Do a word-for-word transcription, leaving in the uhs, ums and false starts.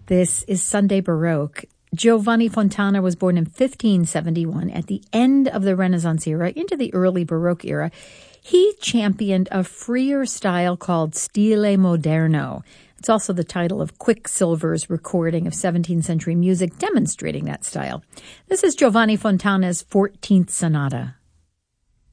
This is Sunday Baroque. Giovanni Fontana was born in fifteen seventy-one at the end of the Renaissance era into the early Baroque era. He championed a freer style called Stile Moderno. It's also the title of Quicksilver's recording of seventeenth century music demonstrating that style. This is Giovanni Fontana's fourteenth Sonata.